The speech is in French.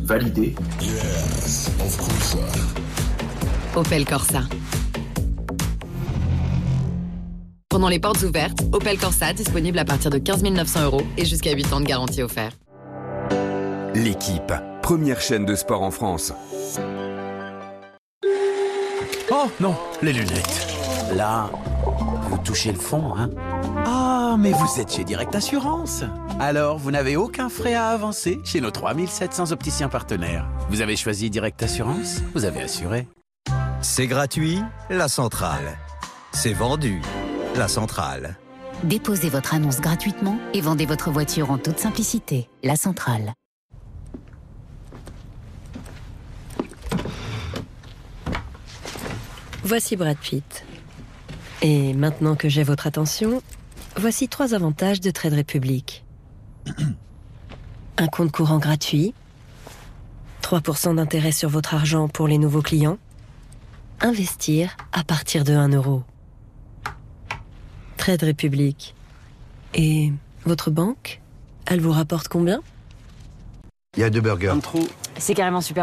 validé. Yes, of course. Opel Corsa. Pendant les portes ouvertes, Opel Corsa disponible à partir de 15 900 € et jusqu'à 8 ans de garantie offerte. L'équipe, première chaîne de sport en France. Oh non, les lunettes. Là, vous touchez le fond, hein? Ah, mais vous êtes chez Direct Assurance. Alors, vous n'avez aucun frais à avancer chez nos 3700 opticiens partenaires. Vous avez choisi Direct Assurance, vous avez assuré. C'est gratuit, la centrale. C'est vendu, la centrale. Déposez votre annonce gratuitement et vendez votre voiture en toute simplicité. La centrale. Voici Brad Pitt. Et maintenant que j'ai votre attention, voici 3 avantages de Trade Republic. Un compte courant gratuit, 3% d'intérêt sur votre argent pour les nouveaux clients, investir à partir de 1 €. Trade Republic. Et votre banque, elle vous rapporte combien ? Il y a 2 burgers. Un trou. C'est carrément super.